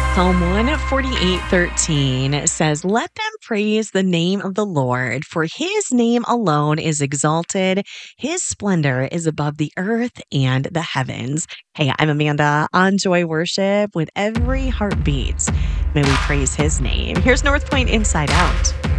Psalm 148:13 says, "Let them praise the name of the Lord, for his name alone is exalted. His splendor is above the earth and the heavens." Hey, I'm Amanda on Joy Worship. With every heartbeat, may we praise his name. Here's North Point Inside Out.